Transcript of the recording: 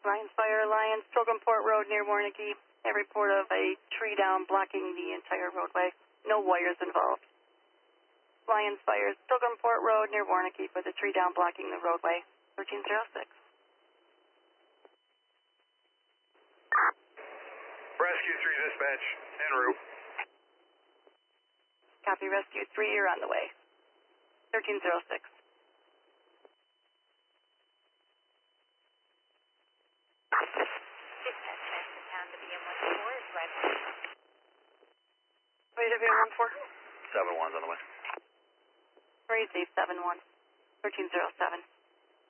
Lions Fire Alliance, Pilgrimport Road near Warnicki. A report of a tree down blocking the entire roadway. No wires involved. Lions Fire, Pilgrimport Road near Warnicki for the tree down blocking the roadway. 1306. Rescue 3 dispatch, en route. Copy, Rescue 3, you're on the way. 1306. Wait, have you on 4? 7-1's on the way. Receive 7-1. 1307.